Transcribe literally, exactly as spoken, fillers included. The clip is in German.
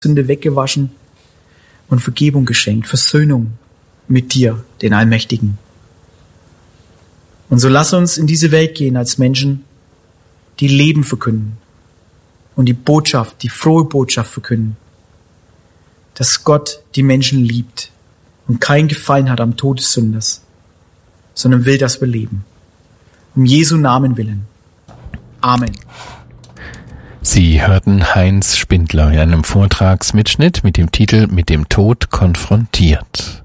Sünde weggewaschen und Vergebung geschenkt, Versöhnung mit dir, den Allmächtigen. Und so lass uns in diese Welt gehen als Menschen, die Leben verkünden und die Botschaft, die frohe Botschaft verkünden, dass Gott die Menschen liebt und keinen Gefallen hat am Tod des Sünders, sondern will, dass wir leben. Um Jesu Namen willen. Amen. Sie hörten Heinz Spindler in einem Vortragsmitschnitt mit dem Titel »Mit dem Tod konfrontiert«.